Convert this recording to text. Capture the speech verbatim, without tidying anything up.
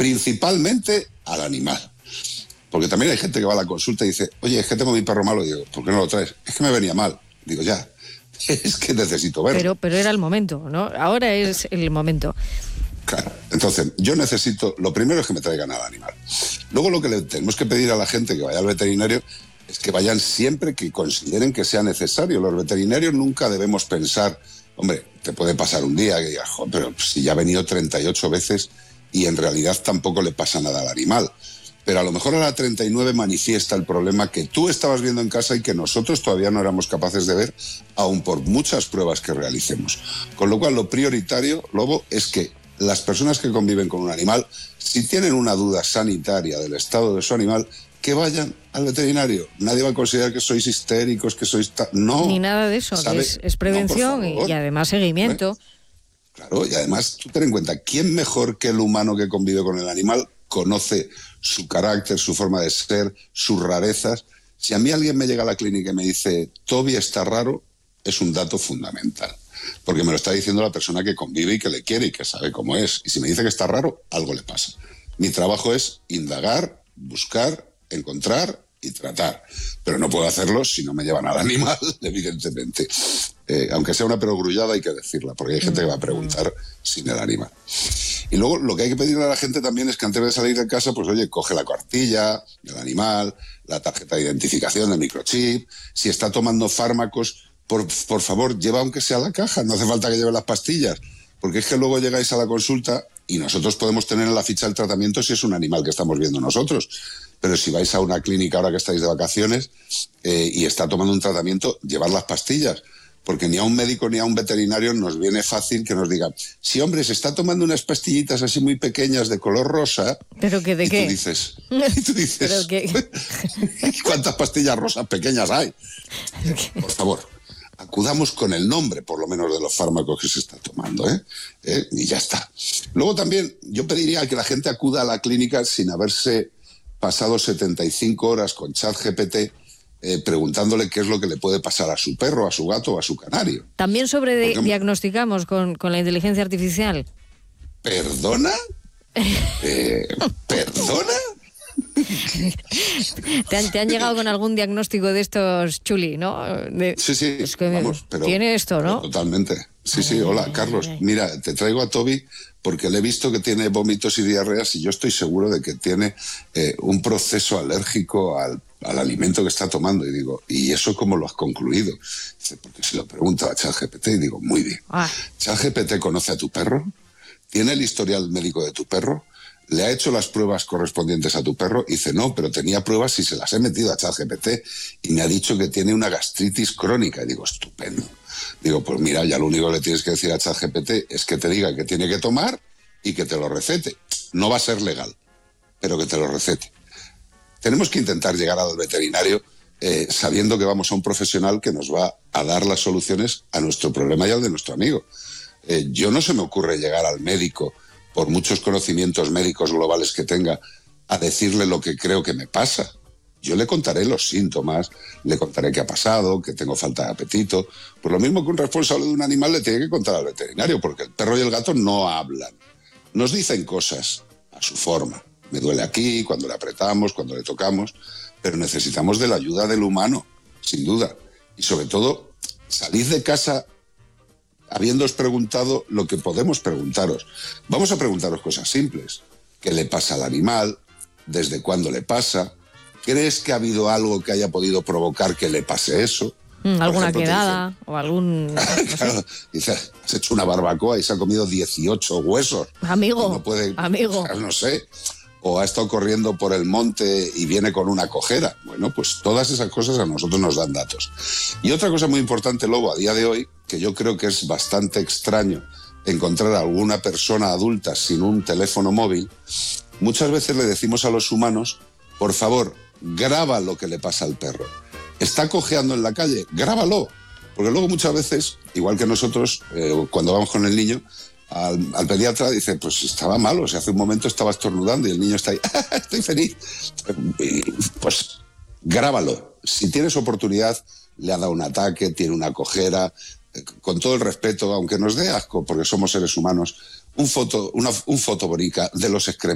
principalmente al animal. Porque también hay gente que va a la consulta y dice, oye, es que tengo mi perro malo. Y digo, ¿por qué no lo traes? Es que me venía mal. Digo, ya, es que necesito verlo. Pero, pero era el momento, ¿no? Ahora es el momento. Claro, entonces yo necesito, lo primero es que me traigan al animal. Luego lo que le tenemos que pedir a la gente que vaya al veterinario es que vayan siempre que consideren que sea necesario. Los veterinarios nunca debemos pensar, hombre, te puede pasar un día que digas, joder, pero si ya ha venido treinta y ocho veces y en realidad tampoco le pasa nada al animal. Pero a lo mejor a la treinta y nueve manifiesta el problema que tú estabas viendo en casa y que nosotros todavía no éramos capaces de ver, aun por muchas pruebas que realicemos. Con lo cual, lo prioritario, Lobo, es que las personas que conviven con un animal, si tienen una duda sanitaria del estado de su animal, que vayan al veterinario. Nadie va a considerar que sois histéricos, que sois... Ta... No. Ni nada de eso, es, es prevención no, y, y además seguimiento. ¿Eh? Claro, y además, tú ten en cuenta, ¿quién mejor que el humano que convive con el animal conoce su carácter, su forma de ser, sus rarezas? Si a mí alguien me llega a la clínica y me dice, Toby está raro, es un dato fundamental. Porque me lo está diciendo la persona que convive y que le quiere y que sabe cómo es. Y si me dice que está raro, algo le pasa. Mi trabajo es indagar, buscar, encontrar y tratar. Pero no puedo hacerlo si no me llevan al animal, evidentemente. Eh, aunque sea una perogrullada hay que decirla, porque hay gente que va a preguntar sin el animal. Y luego lo que hay que pedirle a la gente también es que antes de salir de casa, pues oye, coge la cartilla del animal, la tarjeta de identificación, el microchip. Si está tomando fármacos, por, por favor, lleva aunque sea la caja, no hace falta que lleve las pastillas. Porque es que luego llegáis a la consulta y nosotros podemos tener en la ficha del tratamiento si es un animal que estamos viendo nosotros. Pero si vais a una clínica ahora que estáis de vacaciones eh, y está tomando un tratamiento, llevar las pastillas. Porque ni a un médico ni a un veterinario nos viene fácil que nos digan, sí, hombre, se está tomando unas pastillitas así muy pequeñas de color rosa. ¿Pero que de y qué? Tú dices, y tú dices, ¿Pero qué? ¿Cuántas pastillas rosas pequeñas hay? Por favor, acudamos con el nombre, por lo menos, de los fármacos que se está tomando, ¿eh? ¿Eh? Y ya está. Luego también yo pediría que la gente acuda a la clínica sin haberse pasado setenta y cinco horas con ChatGPT eh, preguntándole qué es lo que le puede pasar a su perro, a su gato o a su canario. ¿También sobre Porque, diagnosticamos con, con la inteligencia artificial? ¿Perdona? Eh, ¿Perdona? ¿Te han, ¿Te han llegado con algún diagnóstico de estos, Chuli, no? De, sí, sí, es que vamos, pero... Tiene esto, ¿no? Totalmente. Sí, sí, hola, Carlos. Mira, te traigo a Toby porque le he visto que tiene vómitos y diarreas y yo estoy seguro de que tiene eh, un proceso alérgico al, al alimento que está tomando. Y digo, ¿y eso cómo lo has concluido? Dice, porque se lo pregunto a ChatGPT y digo, muy bien. Ah. ¿ChatGPT conoce a tu perro? ¿Tiene el historial médico de tu perro? ¿Le ha hecho las pruebas correspondientes a tu perro? Y dice, no, pero tenía pruebas y se las he metido a ChatGPT y me ha dicho que tiene una gastritis crónica. Y digo, estupendo. Digo, pues mira, ya lo único que le tienes que decir a ChatGPT es que te diga que tiene que tomar y que te lo recete. No va a ser legal, pero que te lo recete. Tenemos que intentar llegar al veterinario eh, sabiendo que vamos a un profesional que nos va a dar las soluciones a nuestro problema y al de nuestro amigo. Eh, yo no se me ocurre llegar al médico, por muchos conocimientos médicos globales que tenga, a decirle lo que creo que me pasa. Yo le contaré los síntomas, le contaré qué ha pasado, que tengo falta de apetito. Pues lo mismo que un responsable de un animal le tiene que contar al veterinario, porque el perro y el gato no hablan. Nos dicen cosas a su forma. Me duele aquí, cuando le apretamos, cuando le tocamos, pero necesitamos de la ayuda del humano, sin duda. Y sobre todo, salid de casa habiéndoos preguntado lo que podemos preguntaros. Vamos a preguntaros cosas simples. ¿Qué le pasa al animal? ¿Desde cuándo le pasa? ¿Crees que ha habido algo que haya podido provocar que le pase eso? Mm, ¿Alguna ejemplo, quedada dicen, o algún...? Claro, dice, has hecho una barbacoa y se ha comido dieciocho huesos. Amigo, no puede, amigo. No sé. O ha estado corriendo por el monte y viene con una cojera. Bueno, pues todas esas cosas a nosotros nos dan datos. Y otra cosa muy importante, Lobo, a día de hoy, que yo creo que es bastante extraño encontrar a alguna persona adulta sin un teléfono móvil, muchas veces le decimos a los humanos, por favor, graba lo que le pasa al perro. Está cojeando en la calle, grábalo. Porque luego muchas veces, igual que nosotros, eh, cuando vamos con el niño, al, al pediatra dice, pues estaba malo, o sea, hace un momento estaba estornudando y el niño está ahí, estoy feliz. Y, pues grábalo. Si tienes oportunidad, le ha dado un ataque, tiene una cojera, eh, con todo el respeto, aunque nos dé asco, porque somos seres humanos, un foto, una, un foto bonita de los excrementos